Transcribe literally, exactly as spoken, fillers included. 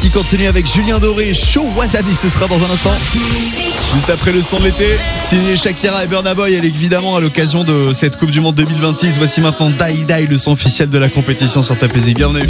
qui continue avec Julien Doré, Show Wasabi, ce sera dans un instant. Juste après le son de l'été, signé Shakira et Burna Boy, elle est évidemment à l'occasion de cette Coupe du Monde deux mille vingt-six. Voici maintenant Die Die, le son officiel de la compétition sur Top Music. Bienvenue.